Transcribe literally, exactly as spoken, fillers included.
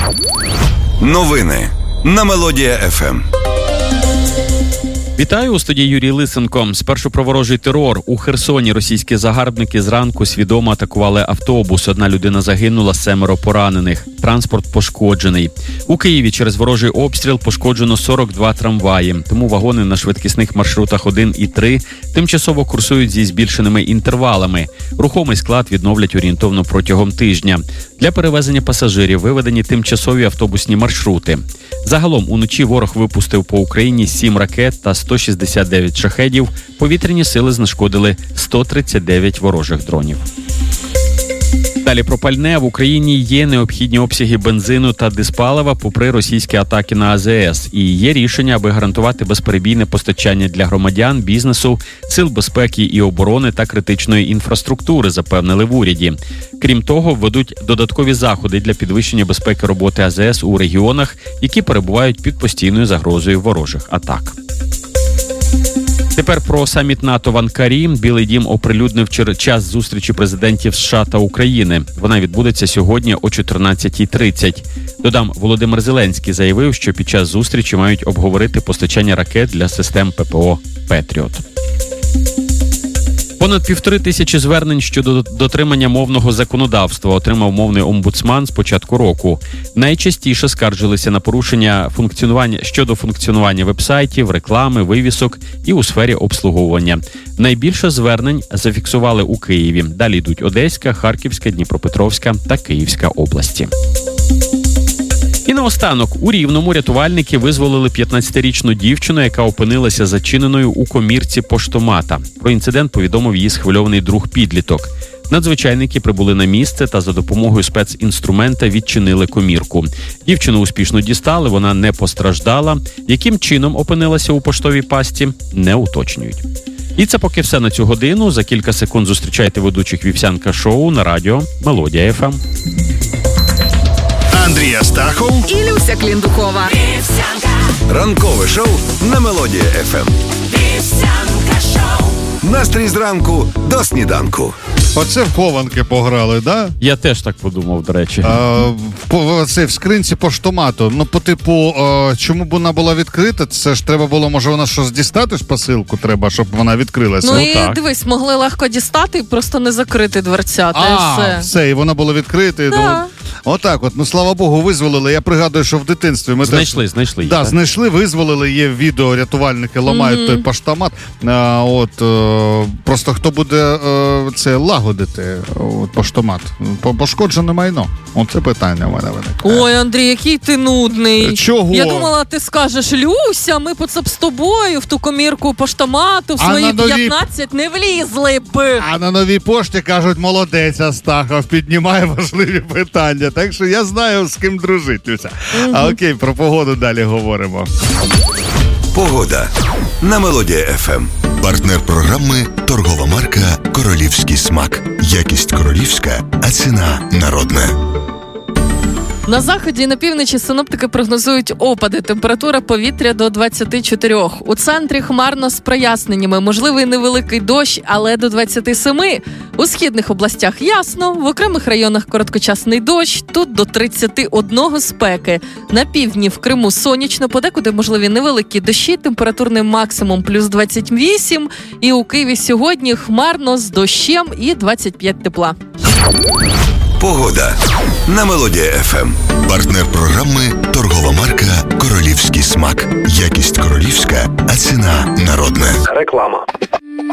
Новини на Мелодія еф ем. Вітаю, у студії Юрій Лисенко. Спершу про ворожий терор. У Херсоні російські загарбники зранку свідомо атакували автобус. Одна людина загинула, семеро поранених. Транспорт пошкоджений. У Києві через ворожий обстріл пошкоджено сорок два трамваї. Тому вагони на швидкісних маршрутах один і три тимчасово курсують зі збільшеними інтервалами. Рухомий склад відновлять орієнтовно протягом тижня. Для перевезення пасажирів виведені тимчасові автобусні маршрути. Загалом уночі ворог випустив по Україні сім ракет та сто шістдесят дев'ять шахедів. Повітряні сили знешкодили сто тридцять дев'ять ворожих дронів. Далі про пальне. В Україні є необхідні обсяги бензину та диспалива попри російські атаки на а зе ес. І є рішення, аби гарантувати безперебійне постачання для громадян, бізнесу, сил безпеки і оборони та критичної інфраструктури, запевнили в уряді. Крім того, введуть додаткові заходи для підвищення безпеки роботи а зе ес у регіонах, які перебувають під постійною загрозою ворожих атак. Тепер про саміт НАТО в Анкарі. Білий дім оприлюднив час зустрічі президентів США та України. Вона відбудеться сьогодні о чотирнадцятій тридцять. Додам, Володимир Зеленський заявив, що під час зустрічі мають обговорити постачання ракет для систем пе пе о «Петріот». Понад півтори тисячі звернень щодо дотримання мовного законодавства отримав мовний омбудсман з початку року. Найчастіше скаржилися на порушення функціонування щодо функціонування вебсайтів, реклами, вивісок і у сфері обслуговування. Найбільше звернень зафіксували у Києві. Далі йдуть Одеська, Харківська, Дніпропетровська та Київська області. І наостанок, у Рівному рятувальники визволили п'ятнадцятирічну дівчину, яка опинилася зачиненою у комірці поштомата. Про інцидент повідомив її схвильований друг-підліток. Надзвичайники прибули на місце та за допомогою спецінструмента відчинили комірку. Дівчину успішно дістали, вона не постраждала. Яким чином опинилася у поштовій пастці, не уточнюють. І це поки все на цю годину. За кілька секунд зустрічайте ведучих Вівсянка шоу на радіо Мелодія еф ем. Андрій Астахов і Люся Кліндукова. Вівсянка. Ранкове шоу на Мелодія еф ем. Вівсянка шоу. Настрій зранку до сніданку. Оце в хованки пограли, да? Я теж так подумав, до речі. А, по, це в скринці поштомату. Ну, по типу, а, чому б вона була відкрита? Це ж треба було, може, вона щось дістати ж посилку треба, щоб вона відкрилася. Ну, ну і так. Дивись, могли легко дістати і просто не закрити дверцята. А, і все. все, і вона була відкрита. Да. Ну, отак от, ну, слава Богу, визволили. Я пригадую, що в дитинстві ми Знайшли, теж... знайшли. Да, так? знайшли, визволили, є відео, рятувальники ламають mm-hmm. той поштомат. А, от, е, просто хто буде е, це лагодити, от, поштомат? Пошкоджене майно. Оце питання в мене виникає. Ой, Андрій, який ти нудний. Чого? Я думала, ти скажеш, Люся, ми б це б з тобою в ту комірку поштомату в А свої на нові- п'ятнадцять не влізли б. А на новій пошті кажуть, молодець Астахов, піднімає важливі питання. Так що я знаю, з ким дружить, Люся. Mm-hmm. А окей, про погоду далі говоримо. Погода на Мелодія еф ем. Партнер програми – торгова марка «Королівський смак». Якість королівська, а ціна народна. На заході і на півночі синоптики прогнозують опади. Температура повітря до двадцять чотири. У центрі хмарно з проясненнями. Можливий невеликий дощ, але до двадцять сім. У східних областях ясно. В окремих районах короткочасний дощ. Тут до тридцять один спеки. На півдні в Криму сонячно. Подекуди можливі невеликі дощі. Температурний максимум плюс двадцять вісім. І у Києві сьогодні хмарно з дощем і двадцять п'ять тепла. Погода на Мелодія еф ем. Партнер програми – торгова марка «Королівський смак». Якість королівська, а ціна народна. Реклама.